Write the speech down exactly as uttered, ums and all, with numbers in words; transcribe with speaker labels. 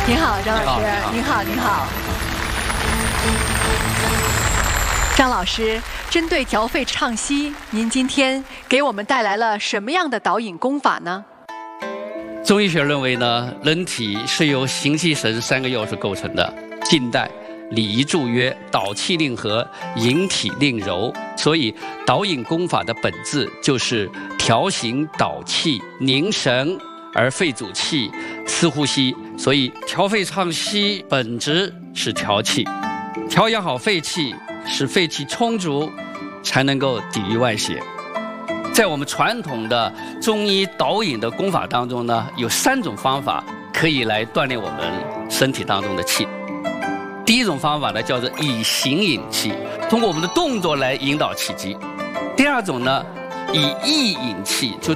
Speaker 1: 您好，张老师。您好，您好。张老师，针对调肺畅息，您今天给我们带来了什么样的导引功法呢？
Speaker 2: 中医学认为呢，人体是由形气神三个要素构成的，静怠、礼仪助约、导气令和、引体令柔。所以导引功法的本质就是调形导气、凝神而肺主气、司呼吸。所以调肺畅息本质是调气，调养好肺气，使肺气充足，才能够抵御外邪。在我们传统的中医导引的功法当中呢，有三种方法可以来锻炼我们身体当中的气。第一种方法呢，叫做以形引气，通过我们的动作来引导气机。第二种呢，以意引气，就